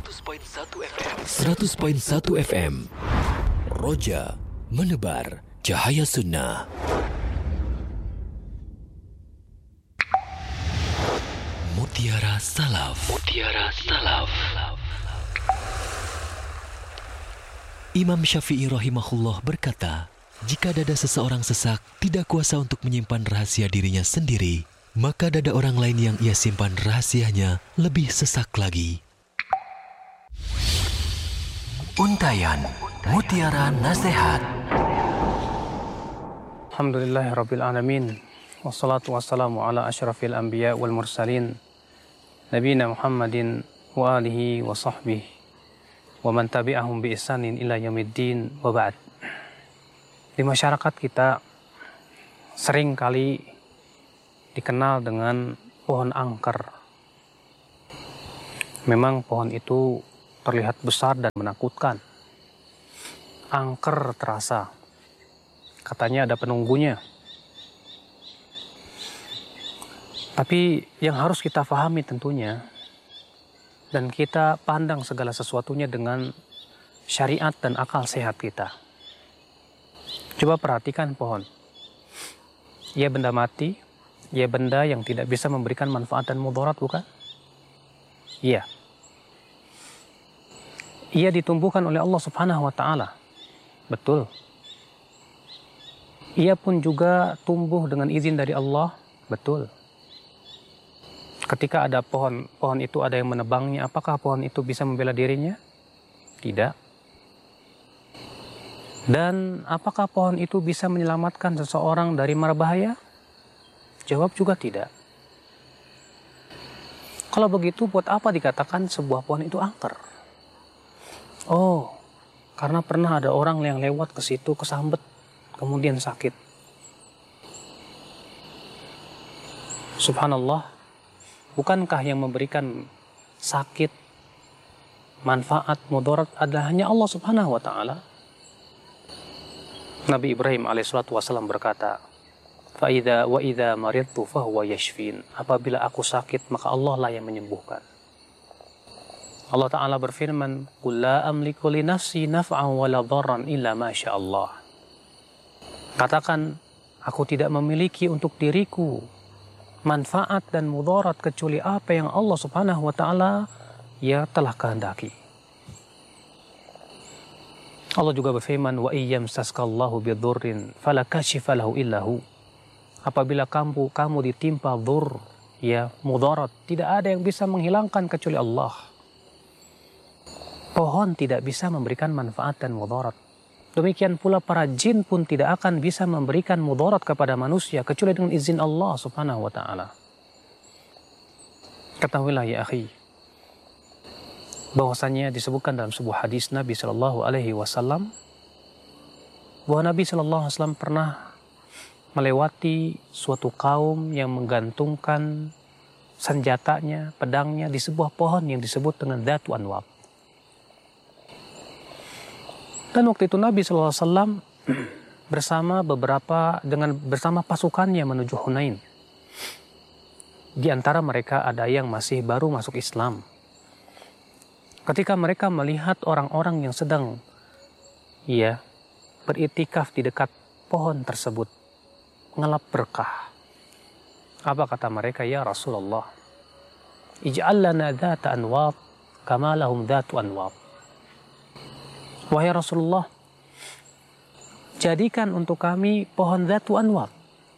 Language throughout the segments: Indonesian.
100.1 FM. Roja menebar cahaya sunnah. Mutiara Salaf. Imam Syafi'i rahimahullah berkata, jika dada seseorang sesak, tidak kuasa untuk menyimpan rahasia dirinya sendiri, maka dada orang lain yang ia simpan rahasianya lebih sesak lagi. Untayan Mutiara Nasihat. Alhamdulillahirabbil alamin. Wassalatu wassalamu ala asyrafil anbiya wal mursalin. Nabiyina Muhammadin wa alihi wa sahbihi wa man tabi'ahum bi ihsanin ila yaumiddin wa ba'd. Di masyarakat kita sering kali dikenal dengan pohon angker. Memang pohon itu terlihat besar dan menakutkan. Angker terasa. Katanya ada penunggunya. Tapi yang harus kita pahami tentunya, dan kita pandang segala sesuatunya dengan syariat dan akal sehat kita. Coba perhatikan pohon. Ia benda mati, ia benda yang tidak bisa memberikan manfaat dan mudarat, bukan? Iya. Ia ditumbuhkan oleh Allah Subhanahu wa Ta'ala. Betul. Ia pun juga tumbuh dengan izin dari Allah. Betul. Ketika ada pohon itu ada yang menebangnya, apakah pohon itu bisa membela dirinya? Tidak. Dan apakah pohon itu bisa menyelamatkan seseorang dari mara bahaya? Jawab juga tidak. Kalau begitu, buat apa dikatakan sebuah pohon itu angker? Oh, karena pernah ada orang yang lewat ke situ, kesambet, kemudian sakit. Subhanallah, bukankah yang memberikan sakit, manfaat, mudarat adalah hanya Allah Subhanahu wa Ta'ala? Nabi Ibrahim alaihissalatu wassalam berkata, wa idza maridtu fahuwa yashfin. Apabila aku sakit, maka Allah lah yang menyembuhkan. Allah Ta'ala berfirman, qul la amliku li nafsi naf'an wa la dharran illa ma syaa Allah. Katakan, aku tidak memiliki untuk diriku manfaat dan mudarat kecuali apa yang Allah Subhanahu wa Ta'ala ya telah kehendaki. Allah juga berfirman, wa iyyamsaskallahu bidhurrin fala kashifa lahu illa hu. Apabila kamu ditimpa dhur, ya mudarat, tidak ada yang bisa menghilangkan kecuali Allah. Pohon tidak bisa memberikan manfaat dan mudarat. Demikian pula para jin pun tidak akan bisa memberikan mudarat kepada manusia kecuali dengan izin Allah Subhanahu wa Ta'ala. Ketahuilah ya akhi, bahwasanya disebutkan dalam sebuah hadis Nabi sallallahu alaihi wasallam bahwa Nabi sallallahu alaihi wasallam pernah melewati suatu kaum yang menggantungkan senjatanya, pedangnya di sebuah pohon yang disebut dengan Dzatu Anwab. Dan waktu itu Nabi SAW bersama pasukannya menuju Hunain. Di antara mereka ada yang masih baru masuk Islam. Ketika mereka melihat orang-orang yang sedang beriktikaf di dekat pohon tersebut, ngelap berkah. Apa kata mereka? Ya Rasulullah, ij'al lana dzata anwab kama lahum dzatu anwab. Wahai Rasulullah, jadikan untuk kami pohon Dzatu Anwab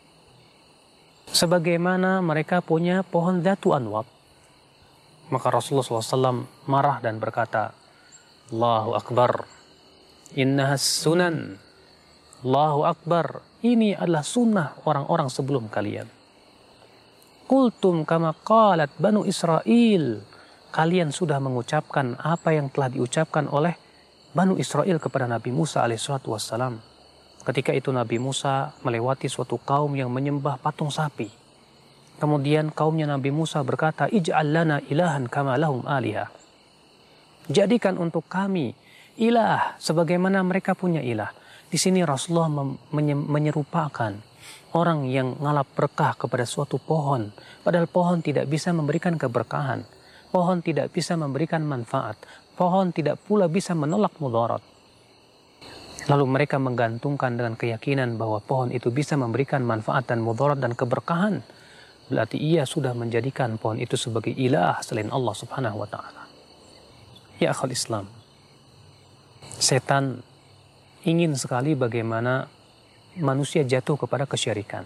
sebagaimana mereka punya pohon Dzatu Anwab. Maka Rasulullah SAW marah dan berkata, Allahu Akbar, innahas sunan. Allahu Akbar, ini adalah sunnah orang-orang sebelum kalian. Qultum kama qalat Banu Israel. Kalian sudah mengucapkan apa yang telah diucapkan oleh Banu Israel kepada Nabi Musa alaihissalatu wassalam. Ketika itu Nabi Musa melewati suatu kaum yang menyembah patung sapi. Kemudian kaumnya Nabi Musa berkata, ij'al lana ilahan kama lahum aliha. Jadikan untuk kami ilah sebagaimana mereka punya ilah. Di sini Rasulullah menyerupakan orang yang ngalap berkah kepada suatu pohon, padahal pohon tidak bisa memberikan keberkahan. Pohon tidak bisa memberikan manfaat. Pohon tidak pula bisa menolak mudarat. Lalu mereka menggantungkan dengan keyakinan bahwa pohon itu bisa memberikan manfaat dan mudarat dan keberkahan. Berarti ia sudah menjadikan pohon itu sebagai ilah selain Allah subhanahu wa ta'ala. Ya akhal Islam, setan ingin sekali bagaimana manusia jatuh kepada kesyirikan.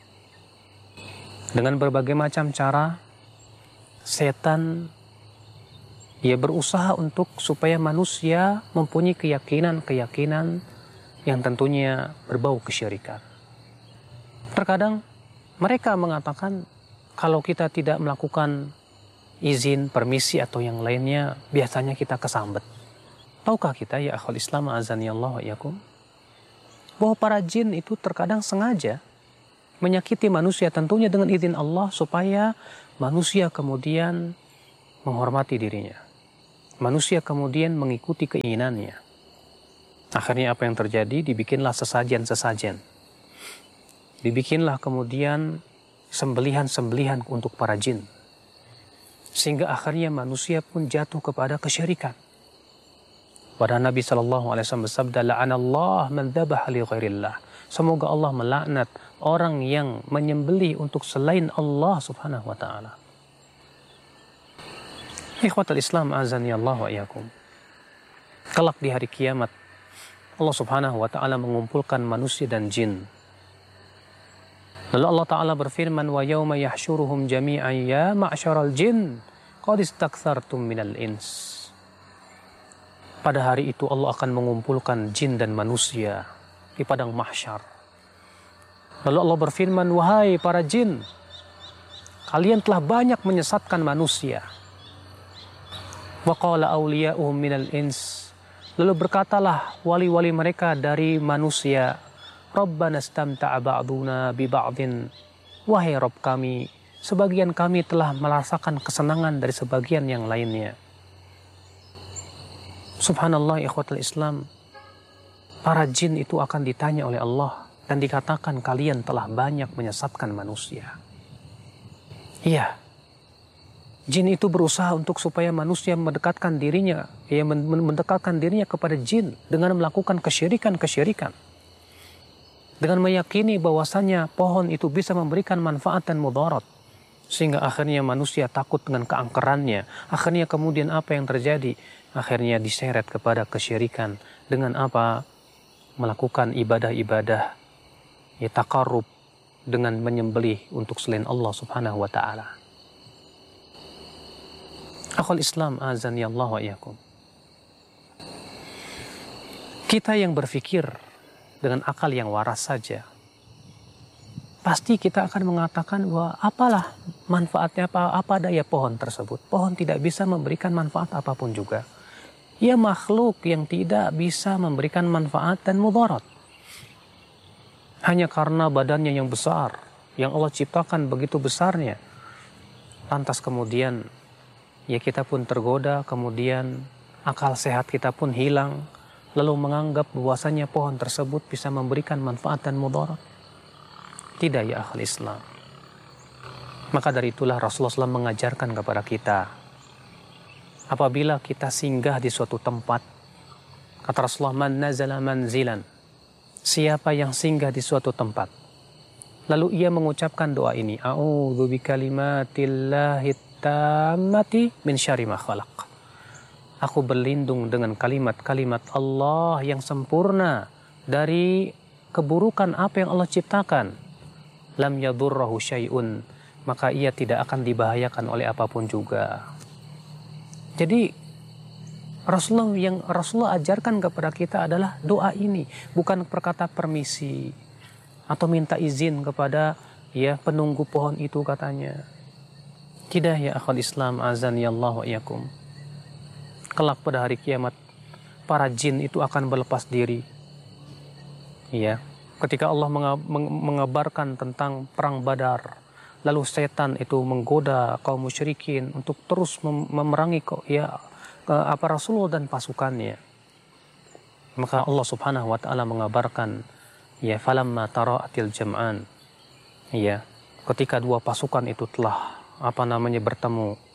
Dengan berbagai macam cara, setan ia berusaha untuk supaya manusia mempunyai keyakinan-keyakinan yang tentunya berbau kesyirikan. Terkadang mereka mengatakan kalau kita tidak melakukan izin, permisi atau yang lainnya, biasanya kita kesambet. Tahukah kita ya akhul Islam azanillah wa iyakum, bahwa para jin itu terkadang sengaja menyakiti manusia tentunya dengan izin Allah supaya manusia kemudian menghormati dirinya. Manusia kemudian mengikuti keinginannya. Akhirnya apa yang terjadi? Dibikinlah sesajen-sesajen. Dibikinlah kemudian sembelihan-sembelihan untuk para jin. Sehingga akhirnya manusia pun jatuh kepada kesyirikan. Pada Nabi SAW bersabda, la'anallah man dhabaha li ghairillah. Semoga Allah melaknat orang yang menyembelih untuk selain Allah subhanahu wa ta'ala. Ikhwatal Islam azani Allah wa iyakum. Kelak di hari kiamat, Allah subhanahu wa ta'ala mengumpulkan manusia dan jin. Lalu Allah ta'ala berfirman, wa yawma yahsyuruhum jami'an ya ma'syaral jin qad istaktsartum minal ins. Pada hari itu Allah akan mengumpulkan jin dan manusia di padang mahsyar. Lalu Allah berfirman, wahai para jin, kalian telah banyak menyesatkan manusia. Wa qala awliya'uhum minal ins. Lalu berkatalah wali-wali mereka dari manusia, Rabbana istamta'a ba'duna bi ba'din. Wahai Rabb kami, sebagian kami telah merasakan kesenangan dari sebagian yang lainnya. Subhanallah ikhwatul Islam, para jin itu akan ditanya oleh Allah dan dikatakan kalian telah banyak menyesatkan manusia. Iya, jin itu berusaha untuk supaya manusia mendekatkan dirinya, mendekatkan dirinya kepada jin dengan melakukan kesyirikan-kesyirikan. Dengan meyakini bahwasannya pohon itu bisa memberikan manfaat dan mudarat. Sehingga akhirnya manusia takut dengan keangkerannya. Akhirnya kemudian apa yang terjadi? Akhirnya diseret kepada kesyirikan. Dengan apa? Melakukan ibadah-ibadah. Ya taqarrub dengan menyembelih untuk selain Allah subhanahu wa ta'ala. Akhul Islam azani Allah wa iyakum. Kita yang berfikir dengan akal yang waras saja, pasti kita akan mengatakan bahwa apalah manfaatnya, apa daya pohon tersebut. Pohon tidak bisa memberikan manfaat apapun juga. Ia makhluk yang tidak bisa memberikan manfaat dan mudarat. Hanya karena badannya yang besar, yang Allah ciptakan begitu besarnya. Lantas kemudian ya kita pun tergoda, kemudian akal sehat kita pun hilang, lalu menganggap bahwasanya pohon tersebut bisa memberikan manfaat dan mudarat. Tidak ya akhul Islam. Maka dari itulah Rasulullah SAW mengajarkan kepada kita, apabila kita singgah di suatu tempat, kata Rasulullah, man nazala manzilan, siapa yang singgah di suatu tempat, lalu ia mengucapkan doa ini, a'udzu bikalimatillahi tammati min syarri ma khalaq. Aku berlindung dengan kalimat-kalimat Allah yang sempurna dari keburukan apa yang Allah ciptakan. Lam yadurrahu syai'un, maka ia tidak akan dibahayakan oleh apapun juga. Jadi Rasulullah ajarkan kepada kita adalah doa ini, bukan perkata permisi atau minta izin kepada ya penunggu pohon itu katanya. Tidak ya akhul Islam azani Allah wa iyakum. Kelak pada hari kiamat para jin itu akan berlepas diri. Ya, ketika Allah mengabarkan tentang perang Badar, lalu setan itu menggoda kaum musyrikin untuk terus memerangi Rasulullah dan pasukannya. Maka Allah Subhanahu wa taala mengabarkan, ya falamma tara'atil jam'an. Ya, ketika dua pasukan itu telah bertemu,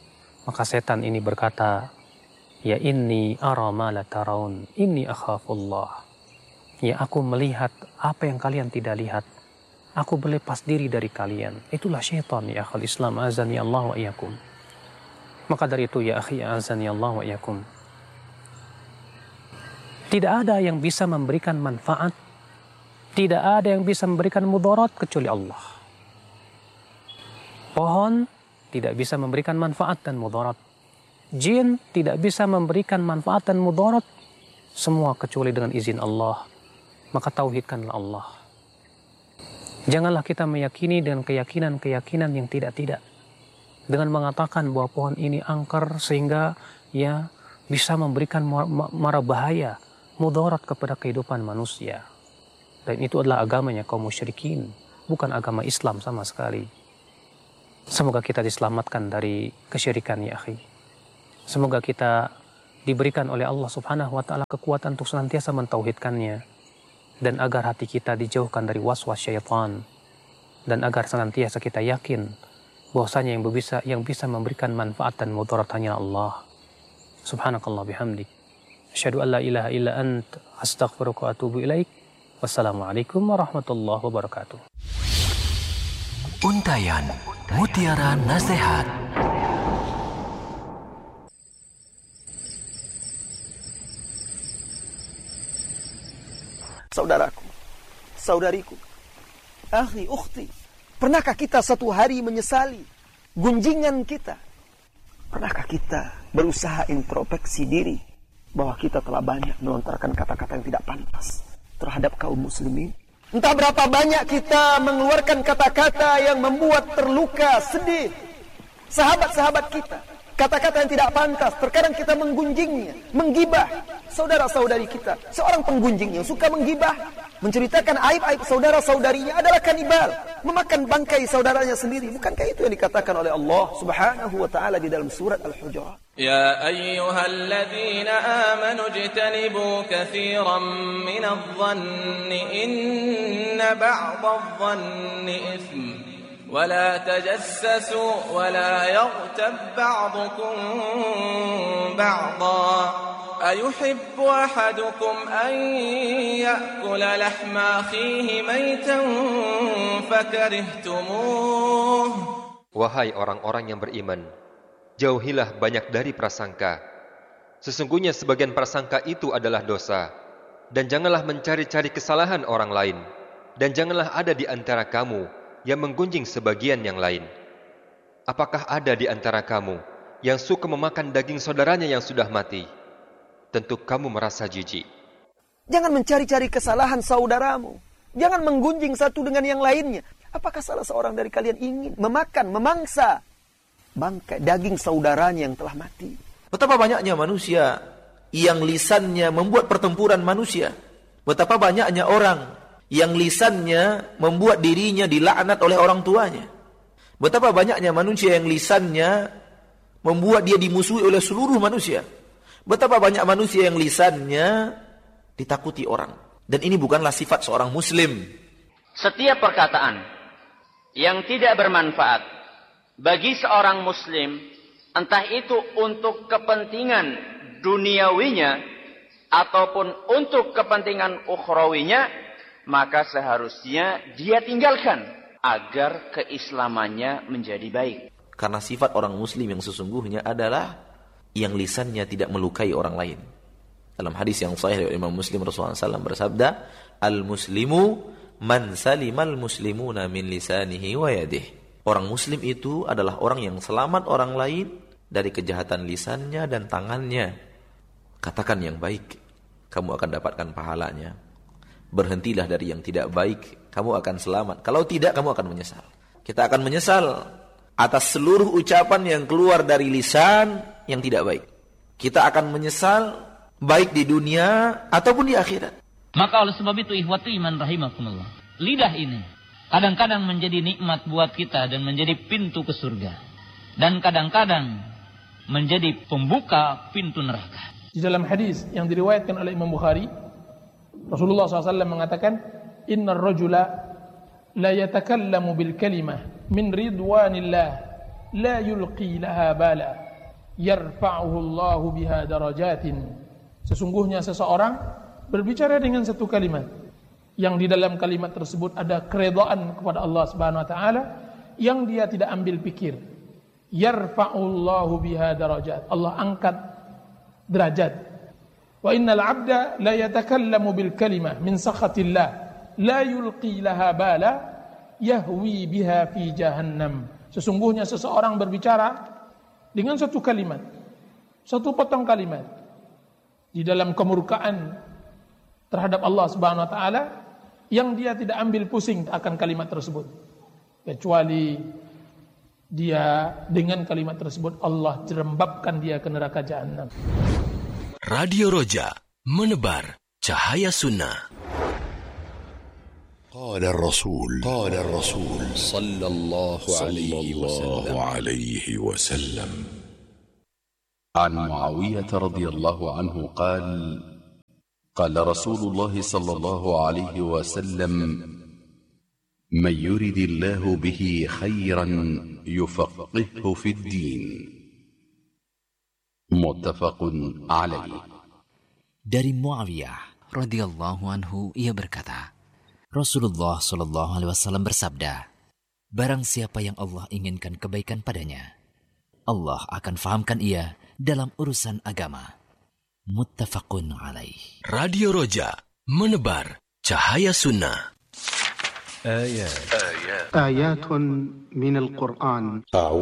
Maka setan ini berkata, ya inni ara ma la taraun, inni akhafullah. Ya aku melihat apa yang kalian tidak lihat. Aku berlepas diri dari kalian. Itulah syaitan ya akhal Islam, azani Allah wa iyyakum. Maka dari itu ya akhi azani Allah wa iyyakum, tidak ada yang bisa memberikan manfaat, tidak ada yang bisa memberikan mudarat kecuali Allah. Pohon tidak bisa memberikan manfaat dan mudarat. Jin tidak bisa memberikan manfaat dan mudarat, semua kecuali dengan izin Allah. Maka tauhidkanlah Allah. Janganlah kita meyakini dengan keyakinan-keyakinan yang tidak-tidak. Dengan mengatakan bahwa pohon ini angker sehingga ya bisa memberikan mara bahaya, mudarat kepada kehidupan manusia. Dan itu adalah agamanya kaum musyrikin, bukan agama Islam sama sekali. Semoga kita diselamatkan dari kesyirikan ya akhi. Semoga kita diberikan oleh Allah Subhanahu wa taala kekuatan untuk senantiasa mentauhidkannya, dan agar hati kita dijauhkan dari waswas syaitan, dan agar senantiasa kita yakin bahwasanya yang bisa memberikan manfaat dan mudarat hanya Allah. Subhanakallah bihamdik, asyhadu an la ilaha illa ant, astaghfiruka wa atubu ilaik. Wassalamualaikum warahmatullahi wabarakatuh. Untayan Mutiara Nasihat. Saudaraku, saudariku, akhi, ukhti, pernahkah kita satu hari menyesali gunjingan kita? Pernahkah kita berusaha introspeksi diri bahwa kita telah banyak melontarkan kata-kata yang tidak pantas terhadap kaum muslimin? Entah berapa banyak kita mengeluarkan kata-kata yang membuat terluka, sedih sahabat-sahabat kita. Kata-kata yang tidak pantas, terkadang kita menggunjingnya, menggibah saudara-saudari kita. Seorang penggunjing yang suka menggibah, menceritakan aib-aib saudara-saudarinya adalah kanibal, memakan bangkai saudaranya sendiri. Bukankah itu yang dikatakan oleh Allah Subhanahu wa taala di dalam surat Al-Hujurat? Ya ayyuhalladzina amanu ijtanibu katsiran minadh-dhanni inna ba'dadh-dhanni itsm. ولا تجسسوا ولا يغتب بعضكم بعضا أيحب أحدكم أن يأكل لحم أخيه ميتا فكرهتموه. Wahai orang-orang yang beriman, jauhilah banyak dari prasangka. Sesungguhnya sebagian prasangka itu adalah dosa. Dan janganlah mencari-cari kesalahan orang lain. Dan janganlah ada di antara kamu yang menggunjing sebagian yang lain. Apakah ada di antara kamu yang suka memakan daging saudaranya yang sudah mati? Tentu kamu merasa jijik. Jangan mencari-cari kesalahan saudaramu. Jangan menggunjing satu dengan yang lainnya. Apakah salah seorang dari kalian ingin memakan, memangsa bangkai daging saudaranya yang telah mati? Betapa banyaknya manusia yang lisannya membuat pertempuran manusia. Betapa banyaknya orang yang lisannya membuat dirinya dilaknat oleh orang tuanya. Betapa banyaknya manusia yang lisannya membuat dia dimusuhi oleh seluruh manusia. Betapa banyak manusia yang lisannya ditakuti orang. Dan ini bukanlah sifat seorang muslim. Setiap perkataan yang tidak bermanfaat bagi seorang muslim, entah itu untuk kepentingan duniawinya ataupun untuk kepentingan ukhrawinya, maka seharusnya dia tinggalkan agar keislamannya menjadi baik. Karena sifat orang muslim yang sesungguhnya adalah yang lisannya tidak melukai orang lain. Dalam hadis yang sahih dari Imam Muslim, Rasulullah SAW bersabda, Al-muslimu man salimal muslimuna min lisanihi wa yadih. Orang muslim itu adalah orang yang selamat orang lain dari kejahatan lisannya dan tangannya. Katakan yang baik, kamu akan dapatkan pahalanya. Berhentilah dari yang tidak baik, kamu akan selamat. Kalau tidak, kamu akan menyesal. Kita akan menyesal atas seluruh ucapan yang keluar dari lisan yang tidak baik. Kita akan menyesal baik di dunia ataupun di akhirat. Maka oleh sebab itu ikhwati iman rahimakumullah, lidah ini kadang-kadang menjadi nikmat buat kita dan menjadi pintu ke surga, dan kadang-kadang menjadi pembuka pintu neraka. Di dalam hadis yang diriwayatkan oleh Imam Bukhari, Rasulullah SAW mengatakan, Innar rajula la yatakallamu bil kalimah min ridwanillah la yulqi laha bala yarfa'uhu Allahu biha darajatin. Sesungguhnya seseorang berbicara dengan satu kalimat yang di dalam kalimat tersebut ada keredaan kepada Allah Subhanahu wa taala yang dia tidak ambil pikir. Yarfa'ullahu biha darajat. Allah angkat derajat. Wa innal 'abda la yatakallamu bil kalimah min sakhatillah la yulqi laha bala yahwi biha fi jahannam. Sesungguhnya seseorang berbicara dengan satu kalimat, satu potong kalimat di dalam kemurkaan terhadap Allah Subhanahu wa taala yang dia tidak ambil pusing akan kalimat tersebut, kecuali dia dengan kalimat tersebut Allah jerembabkan dia ke neraka jahanam. Radio Roja, menebar cahaya sunnah. قال الرسول صلى الله عليه وسلم عن معاوية رضي الله عنه قال قال رسول الله صلى الله عليه وسلم من يرد الله به خيرا يفقهه في الدين متفق عليه. Dari Muawiyah radhiyallahu anhu ia berkata, Rasulullah sallallahu alaihi wasallam bersabda, barang siapa yang Allah inginkan kebaikan padanya, Allah akan fahamkan ia dalam urusan agama. Muttafaqun alaih. Radio Roja, menebar cahaya sunnah. آيات من القرآن